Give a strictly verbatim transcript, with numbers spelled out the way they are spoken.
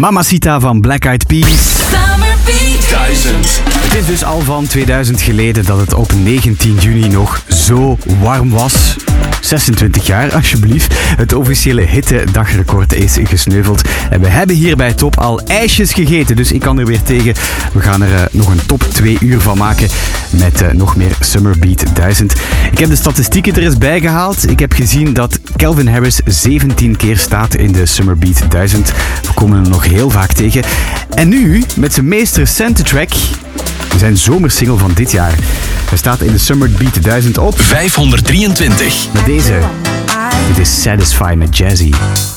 Mamacita van Black Eyed Peas. Summer Beat duizend. Het is dus al van tweeduizend geleden dat het op negentien juni nog zo warm was. zesentwintig jaar, alsjeblieft. Het officiële hittedagrecord is gesneuveld. En we hebben hier bij Top al ijsjes gegeten, dus ik kan er weer tegen. We gaan er uh, nog een top twee uur van maken met uh, nog meer Summer Beat duizend. Ik heb de statistieken er eens bij gehaald. Ik heb gezien dat Calvin Harris zeventien keer staat in de Summer Beat duizend. We komen hem nog heel vaak tegen. En nu, met zijn meest recente track, zijn zomersingle van dit jaar. Hij staat in de Summer Beat duizend op vijfhonderddrieëntwintig. met deze. Dit is Satisfy met Jazzy.